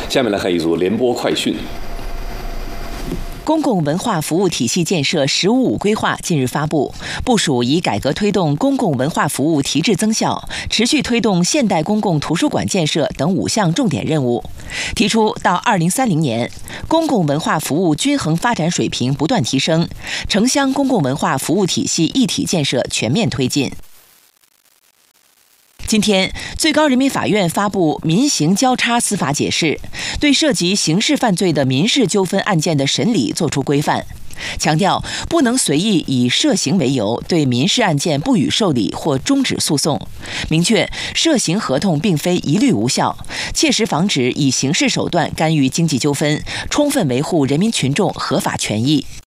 下面来看一组联播快讯。 公共文化服务体系建设“十五五”规划近日发布，部署以改革推动公共文化服务提质增效，持续推动现代公共图书馆建设等5项重点任务。提出到2030年，公共文化服务均衡发展水平不断提升，城乡公共文化服务体系一体建设全面推进。今天，最高人民法院发布民刑交叉司法解释，对涉及刑事犯罪的民事纠纷案件的审理作出规范，强调不能随意以涉刑为由对民事案件不予受理或终止诉讼，明确涉刑合同并非一律无效，切实防止以刑事手段干预经济纠纷，充分维护人民群众合法权益。